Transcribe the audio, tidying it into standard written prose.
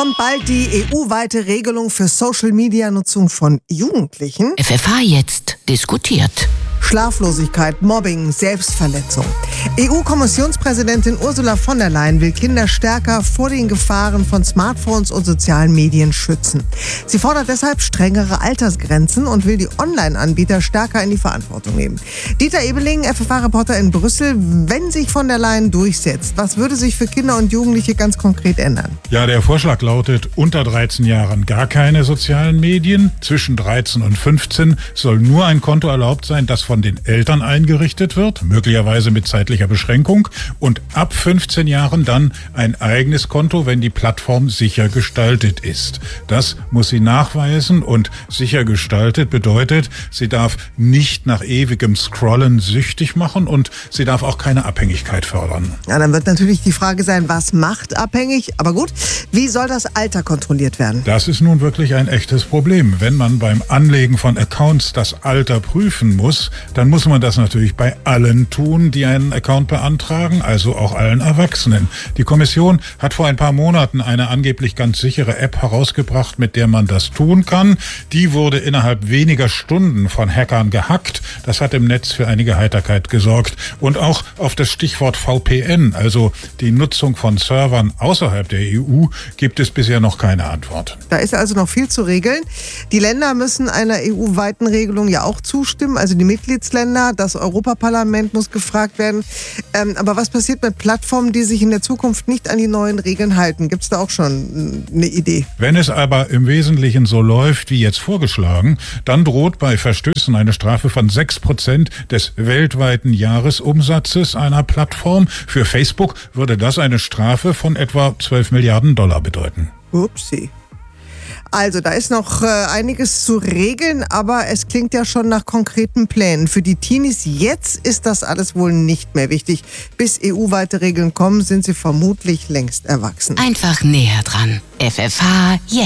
Kommt bald die EU-weite Regelung für Social-Media-Nutzung von Jugendlichen? FFH jetzt diskutiert. Schlaflosigkeit, Mobbing, Selbstverletzung. EU-Kommissionspräsidentin Ursula von der Leyen will Kinder stärker vor den Gefahren von Smartphones und sozialen Medien schützen. Sie fordert deshalb strengere Altersgrenzen und will die Online-Anbieter stärker in die Verantwortung nehmen. Dieter Ebeling, FFH-Reporter in Brüssel, wenn sich von der Leyen durchsetzt, was würde sich für Kinder und Jugendliche ganz konkret ändern? Ja, der Vorschlag lautet, unter 13 Jahren gar keine sozialen Medien. Zwischen 13 und 15 soll nur ein Konto erlaubt sein, das von den Eltern eingerichtet wird, möglicherweise mit zeitlicher Beschränkung. Und ab 15 Jahren dann ein eigenes Konto, wenn die Plattform sicher gestaltet ist. Das muss sie nachweisen, und sicher gestaltet bedeutet, sie darf nicht nach ewigem Scrollen süchtig machen und sie darf auch keine Abhängigkeit fördern. Ja, dann wird natürlich die Frage sein, was macht abhängig? Aber gut, wie soll das Alter kontrolliert werden? Das ist nun wirklich ein echtes Problem. Wenn man beim Anlegen von Accounts das Alter prüfen muss, dann muss man das natürlich bei allen tun, die einen Account beantragen, also auch allen Erwachsenen. Die Kommission hat vor ein paar Monaten eine angeblich ganz sichere App herausgebracht, mit der man das tun kann. Die wurde innerhalb weniger Stunden von Hackern gehackt. Das hat im Netz für einige Heiterkeit gesorgt. Und auch auf das Stichwort VPN, also die Nutzung von Servern außerhalb der EU, gibt es bisher noch keine Antwort. Da ist also noch viel zu regeln. Die Länder müssen einer EU-weiten Regelung ja auch zustimmen, also die Mitgliedsländer. Das Europaparlament muss gefragt werden. Aber was passiert mit Plattformen, die sich in der Zukunft nicht an die neuen Regeln halten? Gibt es da auch schon eine Idee? Wenn es aber im Wesentlichen so läuft, wie jetzt vorgeschlagen, dann droht bei Verstößen eine Strafe von 6% des weltweiten Jahresumsatzes einer Plattform. Für Facebook würde das eine Strafe von etwa 12 Milliarden Dollar bedeuten. Upsi. Also, da ist noch einiges zu regeln, aber es klingt ja schon nach konkreten Plänen. Für die Teenies jetzt ist das alles wohl nicht mehr wichtig. Bis EU-weite Regeln kommen, sind sie vermutlich längst erwachsen. Einfach näher dran. FFH jetzt.